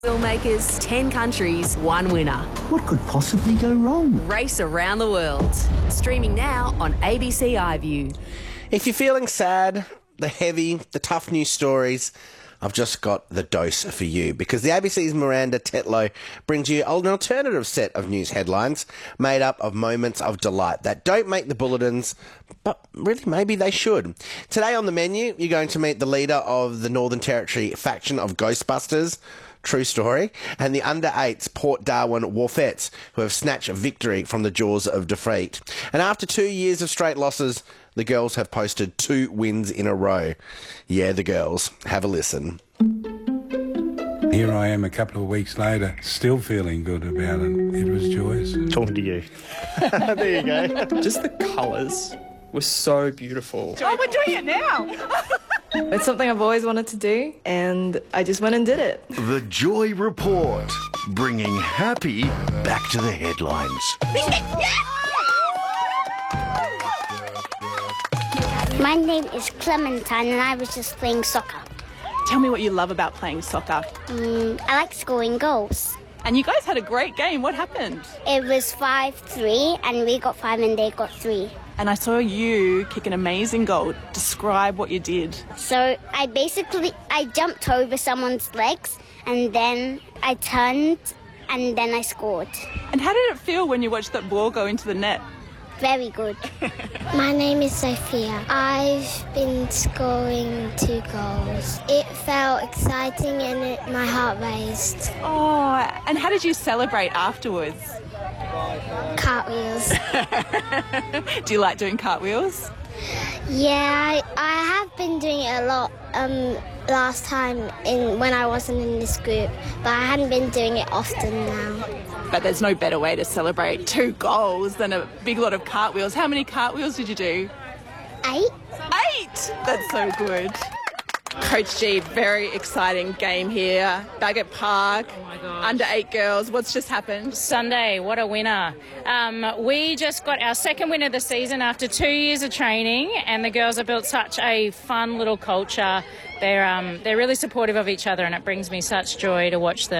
Filmmakers, 10 countries, 1 winner. What could possibly go wrong? Race around the world. Streaming now on ABC iView. If you're feeling sad, the heavy, the tough news stories, I've just got the dose for you, because the ABC's Miranda Tetlow brings you an alternative set of news headlines made up of moments of delight that don't make the bulletins, but really maybe they should. Today on the menu, you're going to meet the leader of the Northern Territory faction of Ghostbusters, true story, and the under-8s Port Darwin Wolfettes, who have snatched a victory from the jaws of defeat. And after 2 years of straight losses, the girls have posted 2 wins in a row. Yeah, the girls. Have a listen. Here I am a couple of weeks later, still feeling good about it. It was joyous. Talking to you. There you go. Just the colours were so beautiful. Oh, we're doing it now! It's something I've always wanted to do, and I just went and did it. The Joy Report, bringing happy back to the headlines. My name is Clementine, and I was just playing soccer. Tell me what you love about playing soccer. I like scoring goals. And you guys had a great game. What happened? It was 5-3, and we got 5 and they got 3. And I saw you kick an amazing goal. Describe what you did. So I jumped over someone's legs, and then I turned, and then I scored. And how did it feel when you watched that ball go into the net? Very good. My name is Sophia. I've been scoring 2 goals. It felt exciting and my heart raced. Oh, and how did you celebrate afterwards? Cartwheels. Do you like doing cartwheels? Yeah, I have been doing it a lot last time when I wasn't in this group, but I hadn't been doing it often now. But there's no better way to celebrate 2 goals than a big lot of cartwheels. How many cartwheels did you do? 8. 8! That's so good. Coach G, very exciting game here. Bagot Park, under 8 girls. What's just happened? Sunday, what a winner. We just got our 2nd win of the season after 2 years of training, and the girls have built such a fun little culture. They're really supportive of each other, and it brings me such joy to watch them.